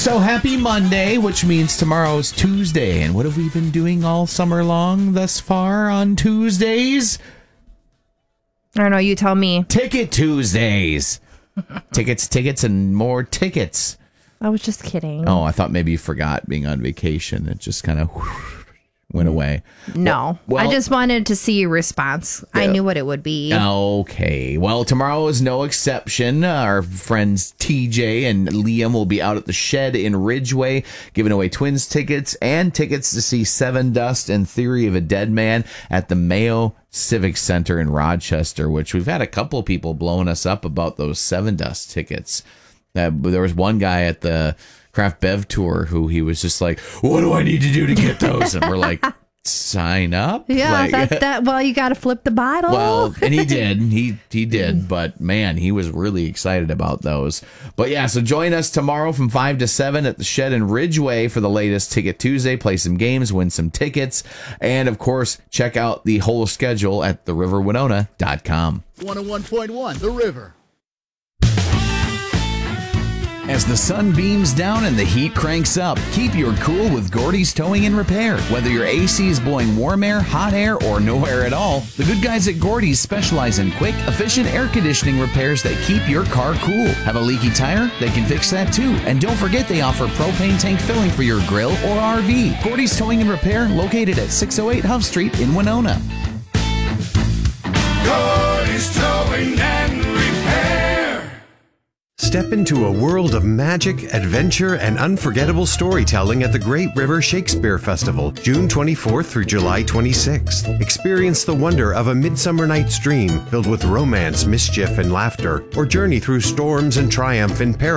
So happy Monday, which means tomorrow's Tuesday. And what have we been doing all summer long thus far on Tuesdays? I don't know, you tell me. Ticket Tuesdays. Tickets, and more tickets. I was just kidding. Oh, I thought maybe you forgot being on vacation. It just kind of went away. No, Well, I just wanted to see your response. I knew what it would be. Okay. Well, tomorrow is no exception. Our friends TJ and Liam will be out at the Shed in Ridgeway giving away Twins tickets and tickets to see Seven Dust and Theory of a Dead Man at the Mayo Civic Center in Rochester, which we've had a couple of people blowing us up about those Seven Dust tickets. There was one guy at the Craft Bev tour who he was just like, what do I need to do to get those? And we're like, sign up. Yeah, like, well, you got to flip the bottle. Well, and he did. He did. But man, he was really excited about those. But yeah, so join us tomorrow from 5 to 7 at the Shed in Ridgeway for the latest Ticket Tuesday. Play some games, win some tickets. And of course, check out the whole schedule at theriverwinona.com. 101.1 The River. As the sun beams down and the heat cranks up, keep your cool with Gordy's Towing and Repair. Whether your AC is blowing warm air, hot air, or no air at all, the good guys at Gordy's specialize in quick, efficient air conditioning repairs that keep your car cool. Have a leaky tire? They can fix that too. And don't forget they offer propane tank filling for your grill or RV. Gordy's Towing and Repair, located at 608 Huff Street in Winona. Gordy's Towing and Repair. Step into a world of magic, adventure, and unforgettable storytelling at the Great River Shakespeare Festival, June 24th through July 26th. Experience the wonder of a Midsummer Night's Dream filled with romance, mischief, and laughter, or journey through storms and triumph in paradise.